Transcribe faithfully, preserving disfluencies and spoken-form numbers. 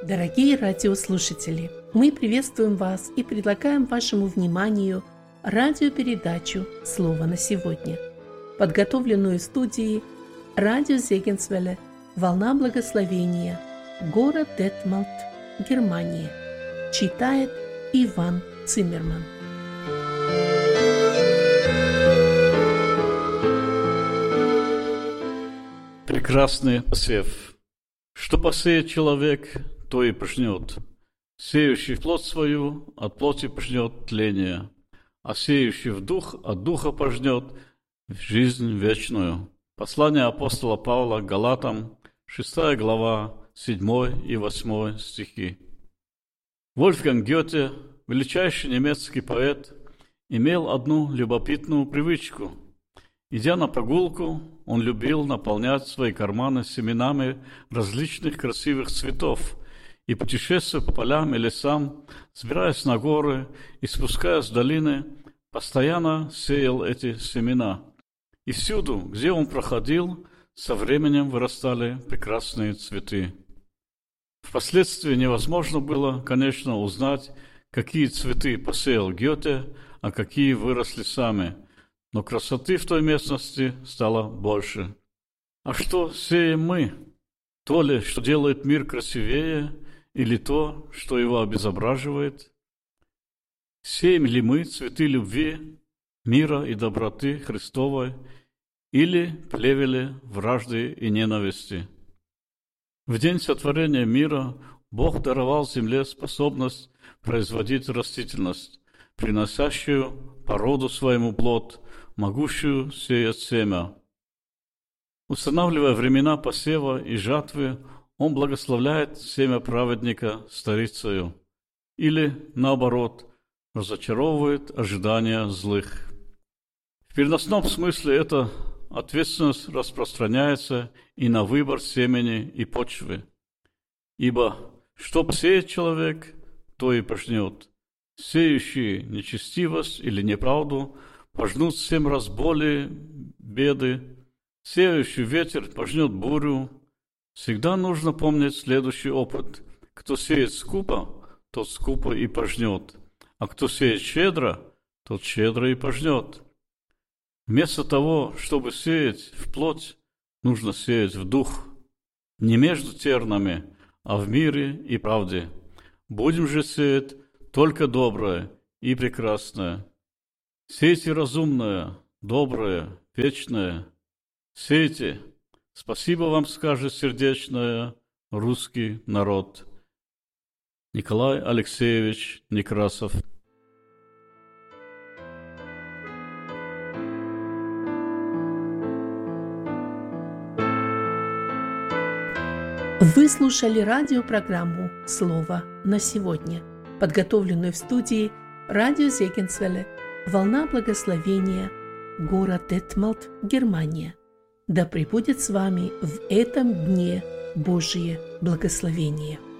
Дорогие радиослушатели, мы приветствуем вас и предлагаем вашему вниманию радиопередачу «Слово на сегодня», подготовленную в студии радио Зегенсвелле «Волна благословения», город Детмальт, Германия. Читает Иван Циммерман. Прекрасный посев. Что посеет человек, то и пожнет. Сеющий в плоть свою, от плоти пожнет тление, а сеющий в дух, от духа пожнет жизнь вечную. Послание апостола Павла к Галатам, шестая глава, седьмой и восьмой стихи. Вольфганг Гёте, величайший немецкий поэт, имел одну любопытную привычку. Идя на прогулку, он любил наполнять свои карманы семенами различных красивых цветов и, путешествуя по полям и лесам, взбираясь на горы и спускаясь в долины, постоянно сеял эти семена. И всюду, где он проходил, со временем вырастали прекрасные цветы. Впоследствии невозможно было, конечно, узнать, какие цветы посеял Гёте, а какие выросли сами, но красоты в той местности стало больше. А что сеем мы? То ли, что делает мир красивее, или то, что его обезображивает? Сеем ли мы цветы любви, мира и доброты Христовой, или плевели вражды и ненависти? В день сотворения мира Бог даровал земле способность производить растительность, приносящую по роду своему плод, могущую сеять семя. Устанавливая времена посева и жатвы, Он благословляет семя праведника старицею, или, наоборот, разочаровывает ожидания злых. В переносном смысле эта ответственность распространяется и на выбор семени и почвы. Ибо что посеет человек, то и пожнет. Сеющие нечестивость или неправду пожнут семь раз более беды. Сеющий ветер пожнет бурю. Всегда нужно помнить следующий опыт. Кто сеет скупо, тот скупо и пожнет. А кто сеет щедро, тот щедро и пожнет. Вместо того, чтобы сеять в плоть, нужно сеять в дух. Не между тернами, а в мире и правде. Будем же сеять только доброе и прекрасное. Сейте разумное, доброе, вечное. Сейте. Спасибо вам скажет сердечное русский народ. Николай Алексеевич Некрасов. Вы слушали радиопрограмму «Слово на сегодня», подготовленную в студии радио Зегенсвелле «Волна благословения», город Детмальт, Германия. Да пребудет с вами в этом дне Божие благословение.